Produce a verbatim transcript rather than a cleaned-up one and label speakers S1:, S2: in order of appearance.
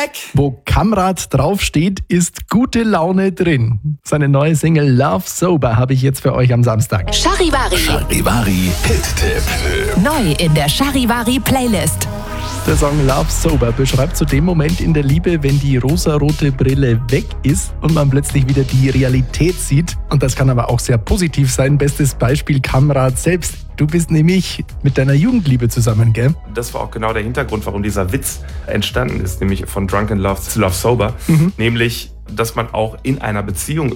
S1: back.
S2: Wo Kamrat draufsteht, ist gute Laune drin. Seine neue Single Love Sober habe ich jetzt für euch am Samstag.
S3: Charivari.
S4: Charivari Hit-Tipp.
S3: Neu in der Charivari Playlist.
S2: Der Song Love Sober beschreibt so den Moment in der Liebe, wenn die rosarote Brille weg ist und man plötzlich wieder die Realität sieht. Und das kann aber auch sehr positiv sein. Bestes Beispiel Kamrat selbst. Du bist nämlich mit deiner Jugendliebe zusammen, gell?
S5: Das war auch genau der Hintergrund, warum dieser Witz entstanden ist, nämlich von Drunken Love zu Love Sober. Mhm. Nämlich, dass man auch in einer Beziehung